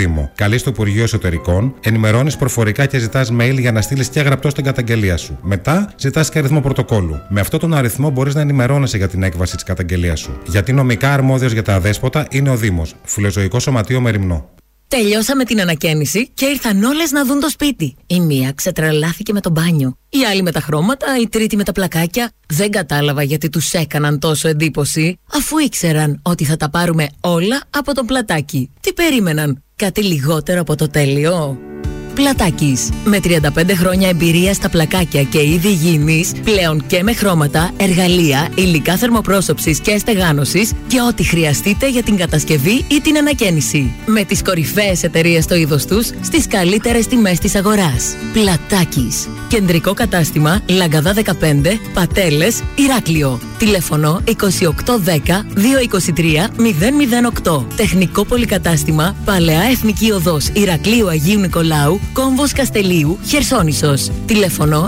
Δήμο. Καλείς το Υπουργείο Εσωτερικών, ενημερώνεις προφορικά και ζητάς mail για να στείλεις και γραπτό την καταγγελία σου. Μετά ζητάς και αριθμό πρωτοκόλλου. Με αυτόν τον αριθμό μπορείς να ενημερώνεσαι για την έκβαση της καταγγελίας σου. Γιατί νομικά αρμόδιος για τα αδέσποτα είναι ο Δήμος. Φιλοζωικό Σωματείο Μεριμνό. Τελειώσαμε την ανακαίνιση και ήρθαν όλες να δουν το σπίτι. Η μία ξετρελάθηκε με το μπάνιο, η άλλη με τα χρώματα, η τρίτη με τα πλακάκια. Δεν κατάλαβα γιατί τους έκαναν τόσο εντύπωση, αφού ήξεραν ότι θα τα πάρουμε όλα από το Πλατάκι. Τι περίμεναν, κάτι λιγότερο από το τέλειο? Πλατάκης. Με 35 χρόνια εμπειρία στα πλακάκια και είδη υγιεινής, πλέον και με χρώματα, εργαλεία, υλικά θερμοπρόσωψης και στεγάνωσης και ό,τι χρειαστείτε για την κατασκευή ή την ανακαίνιση. Με τις κορυφαίες εταιρείες στο είδος τους, στις καλύτερες τιμές της αγοράς. Πλατάκης. Κεντρικό κατάστημα Λαγκαδά 15, Πατέλες, Ηράκλειο. Τηλέφωνο 2810 223 008. Τεχνικό πολυκατάστημα Παλαιά Εθνική Οδός Ηρακλείου Αγίου Νικολάου, Κόμβος Καστελίου, Χερσόνησος. Τηλέφωνο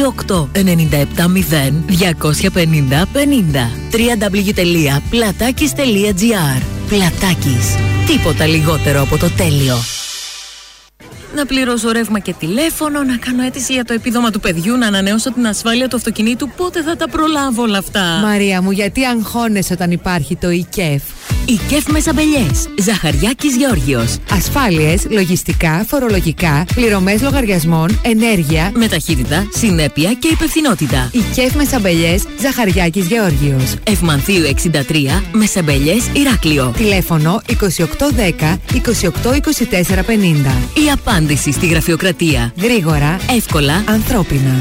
28970 250 50. www.platakis.gr. Πλατάκης. Τίποτα λιγότερο από το τέλειο. Να πληρώσω ρεύμα και τηλέφωνο, να κάνω αίτηση για το επίδομα του παιδιού, να ανανεώσω την ασφάλεια του αυτοκινήτου. Πότε θα τα προλάβω όλα αυτά? Μαρία μου, γιατί αγχώνεσαι όταν υπάρχει το ΙΚΕΦ? ΙΚΕΦ Μεσαμπελιές. Ζαχαριάκης Γεώργιος. Ασφάλειες, λογιστικά, φορολογικά, πληρωμές λογαριασμών, ενέργεια, με ταχύτητα, συνέπεια και υπευθυνότητα. ΙΚΕΦ Μεσαμπελιές. Ζαχαριάκης Γεώργιος. Ευμανθίου 63, Μεσαμπελιές, Ηράκλειο. Τηλέφωνο 2810 2824 50. Η απάντηση στη γραφειοκρατία. Γρήγορα, εύκολα, ανθρώπινα.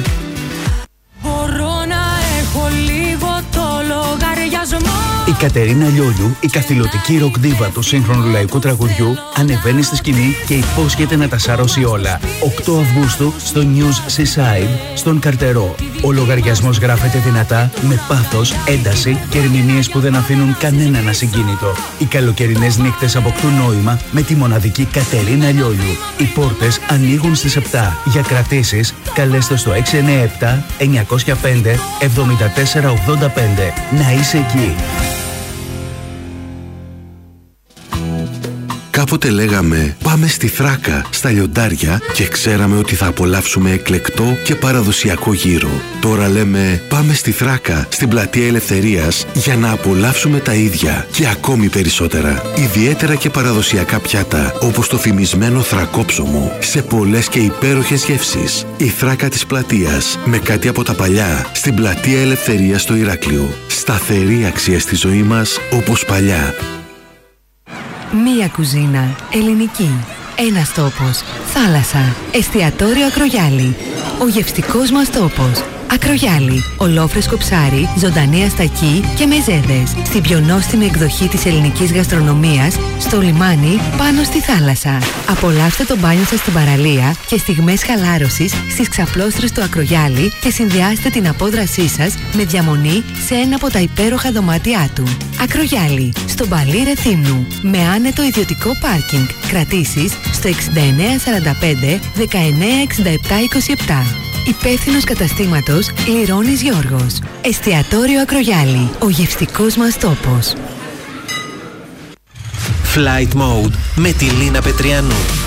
Μπορώ να έχω λίγο το λογαριασμό. Η Κατερίνα Λιόλιου, η καθηλωτική ροκ δίβα του σύγχρονου λαϊκού τραγουδιού, ανεβαίνει στη σκηνή και υπόσχεται να τα σαρώσει όλα. 8 Αυγούστου στο News Seaside, στον Καρτερό. Ο λογαριασμός γράφεται δυνατά, με πάθος, ένταση και ερμηνείες που δεν αφήνουν κανέναν ασυγκίνητο. Οι καλοκαιρινές νύχτες αποκτούν νόημα με τη μοναδική Κατερίνα Λιόλιου. Οι πόρτες ανοίγουν στις 7. Για κρατήσεις, καλέστε στο 697 905 7485. Να είσαι εκεί. Κάποτε λέγαμε πάμε στη Θράκα, στα λιοντάρια και ξέραμε ότι θα απολαύσουμε εκλεκτό και παραδοσιακό γύρο. Τώρα λέμε πάμε στη Θράκα, στην Πλατεία Ελευθερίας για να απολαύσουμε τα ίδια και ακόμη περισσότερα. Ιδιαίτερα και παραδοσιακά πιάτα όπως το φημισμένο θρακόψωμο σε πολλές και υπέροχες γεύσεις. Η Θράκα της Πλατείας με κάτι από τα παλιά στην Πλατεία Ελευθερίας στο Ηράκλειο. Σταθερή αξία στη ζωή μας όπως παλιά. Μία κουζίνα, ελληνική. Ένας τόπος, θάλασσα. Εστιατόριο Ακρογιάλη. Ο γευστικός μας τόπος. Ακρογιάλη. Ολόφρεσκο ψάρι, ζωντανή αστακή και μεζέδες. Στην πιο νόστιμη εκδοχή της ελληνικής γαστρονομίας, στο λιμάνι, πάνω στη θάλασσα. Απολαύστε το μπάνιο σας στην παραλία και στιγμές χαλάρωσης στις ξαπλώστρες του Ακρογιάλη και συνδυάστε την απόδρασή σας με διαμονή σε ένα από τα υπέροχα δωμάτια του. Ακρογιάλη, στο Μπαλί Ρεθύμνου, με άνετο ιδιωτικό πάρκινγκ. Κρατήσεις στο 6945 1967 27. Υπεύθυνος καταστήματος Λιρώνης Γιώργος. Εστιατόριο Ακρογιάλη. Ο γευστικός μας τόπος. Flight Mode με τη Λίνα Πετριανού.